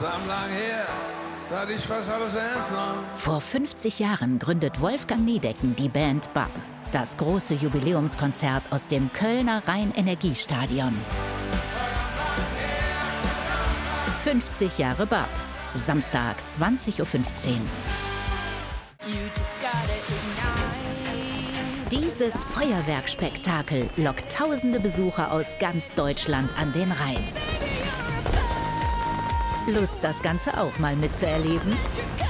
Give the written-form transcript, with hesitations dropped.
Verdammt lang her, da hatte ich fast alles ernst noch. Vor 50 Jahren gründet Wolfgang Niedecken die Band BAP. Das große Jubiläumskonzert aus dem Kölner Rhein-Energiestadion. 50 Jahre BAP. Samstag, 20:15 Uhr. Dieses Feuerwerkspektakel lockt tausende Besucher aus ganz Deutschland an den Rhein. Lust, das Ganze auch mal mitzuerleben?